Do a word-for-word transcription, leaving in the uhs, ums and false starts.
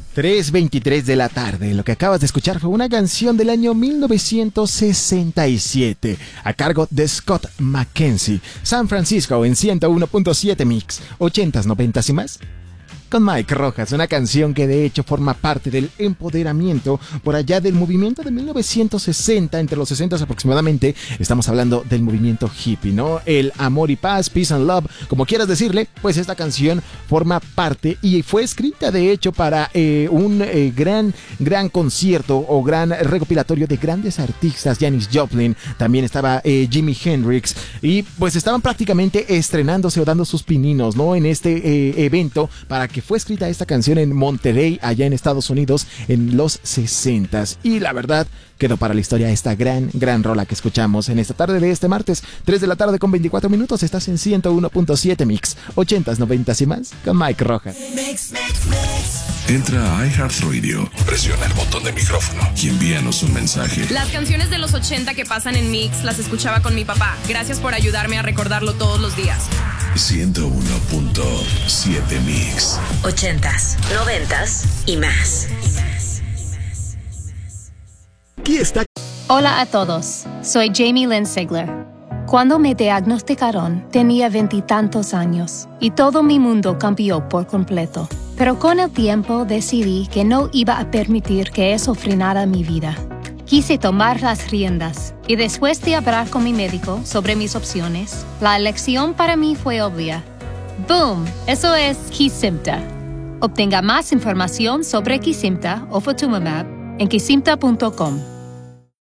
tres veintitrés de la tarde. Lo que acabas de escuchar fue una canción del año mil novecientos sesenta y siete a cargo de Scott McKenzie. San Francisco en ciento uno punto siete Mix, ochentas, noventas y más. Con Mike Rojas, una canción que de hecho forma parte del empoderamiento por allá del movimiento de mil novecientos sesenta, entre los sesenta aproximadamente. Estamos hablando del movimiento hippie, ¿no? El amor y paz, peace and love, como quieras decirle, pues esta canción forma parte y fue escrita de hecho para eh, un eh, gran, gran concierto o gran recopilatorio de grandes artistas. Janis Joplin, también estaba eh, Jimi Hendrix, y pues estaban prácticamente estrenándose o dando sus pininos, ¿no? En este eh, evento para que fue escrita esta canción en Monterrey, allá en Estados Unidos, en los sesentas. Y la verdad, quedó para la historia esta gran, gran rola que escuchamos en esta tarde de este martes, tres de la tarde con veinticuatro minutos. Estás en ciento uno punto siete Mix, ochentas, noventas y más, con Mike Rojas. Mix, mix, mix. Entra a iHeartRadio, presiona el botón de micrófono y envíanos un mensaje. Las canciones de los ochenta que pasan en Mix las escuchaba con mi papá. Gracias por ayudarme a recordarlo todos los días. ciento uno punto siete Mix. Ochentas, noventas y más. Aquí está. Hola a todos, soy Jamie Lynn Sigler. Cuando me diagnosticaron, tenía veintitantos años y todo mi mundo cambió por completo. Pero con el tiempo decidí que no iba a permitir que eso frenara mi vida. Quise tomar las riendas y después de hablar con mi médico sobre mis opciones, la elección para mí fue obvia. ¡Boom! Eso es Kesimpta. Obtenga más información sobre Kesimpta o Ofatumumab en kesimpta punto com.